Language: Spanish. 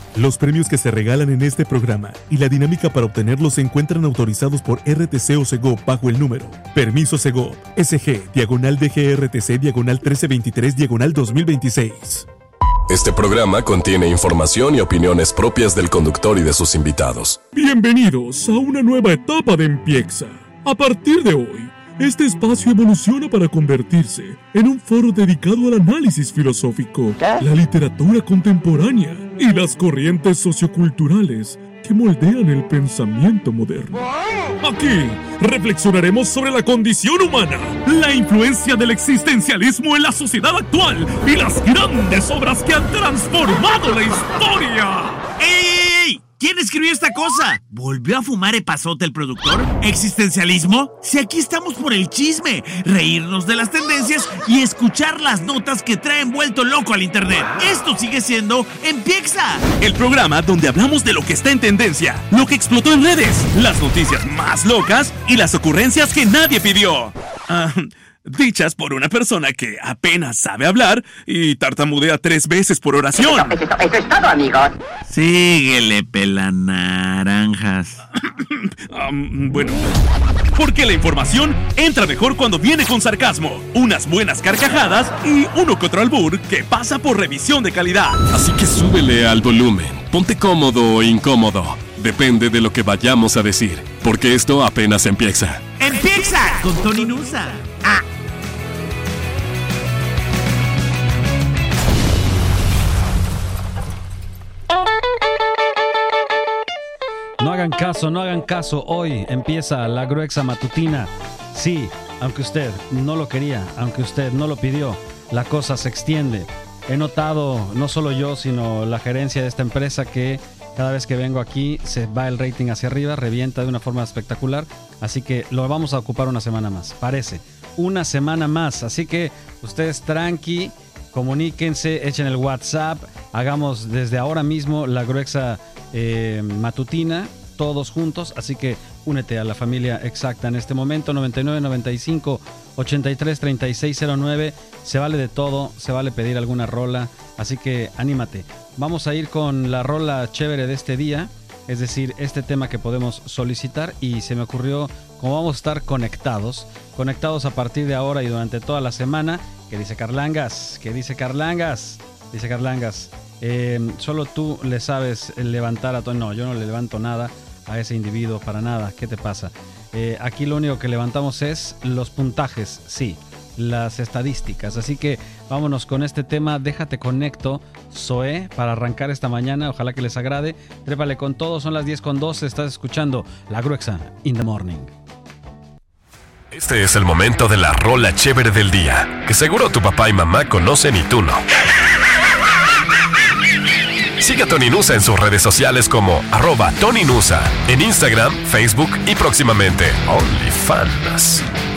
Los premios que se regalan en este programa y la dinámica para obtenerlos se encuentran autorizados por RTC o Segov bajo el número Permiso Segov SG/DGRTC/1323/2026. Este programa contiene información y opiniones propias del conductor y de sus invitados. Bienvenidos a una nueva etapa de Empiexa. A partir de hoy, este espacio evoluciona para convertirse en un foro dedicado al análisis filosófico, la literatura contemporánea y las corrientes socioculturales que moldean el pensamiento moderno. Aquí reflexionaremos sobre la condición humana, la influencia del existencialismo en la sociedad actual y las grandes obras que han transformado la historia. ¡Ey! ¿Quién escribió esta cosa? ¿Volvió a fumar epazote el productor? ¿Existencialismo? Si aquí estamos por el chisme, reírnos de las tendencias y escuchar las notas que traen vuelto loco al internet. Esto sigue siendo Empiexa, el programa donde hablamos de lo que está en tendencia, lo que explotó en redes, las noticias más locas y las ocurrencias que nadie pidió. Dichas por una persona que apenas sabe hablar y tartamudea 3 veces por oración. Eso es todo, amigos. Síguele, pelanaranjas. Bueno, porque la información entra mejor cuando viene con sarcasmo, unas buenas carcajadas y uno que otro albur que pasa por revisión de calidad. Así que súbele al volumen, ponte cómodo o incómodo. Depende de lo que vayamos a decir, porque esto apenas empieza. ¡Empieza! Con Tony Nusa. No hagan caso, hoy empieza la Gruexa Matutina. Sí, aunque usted no lo quería, aunque usted no lo pidió, la cosa se extiende. He notado, no solo yo, sino la gerencia de esta empresa, que cada vez que vengo aquí se va el rating hacia arriba, revienta de una forma espectacular, así que lo vamos a ocupar una semana más, parece, una semana más, así que ustedes tranqui, comuníquense, echen el WhatsApp, hagamos desde ahora mismo la Gruexa Matutina, todos juntos, así que únete a la familia exacta en este momento. 99 95 83 36 09, se vale de todo, se vale pedir alguna rola, así que anímate. Vamos a ir con la rola chévere de este día, es decir, este tema que podemos solicitar, y se me ocurrió, como vamos a estar conectados a partir de ahora y durante toda la semana. ¿Qué dice Carlangas? Solo tú le sabes levantar a todo. No, yo no le levanto nada a ese individuo para nada. ¿Qué te pasa? Aquí lo único que levantamos es los puntajes, sí, las estadísticas. Así que vámonos con este tema. Déjate conecto, Zoé, para arrancar esta mañana. Ojalá que les agrade. Trépale con todo. Son las 10:12. Estás escuchando La Gruexa in the Morning. Este es el momento de la rola chévere del día, que seguro tu papá y mamá conocen y tú no. Sigue a Tony Nusa en sus redes sociales como @TonyNusa, en Instagram, Facebook y próximamente OnlyFans.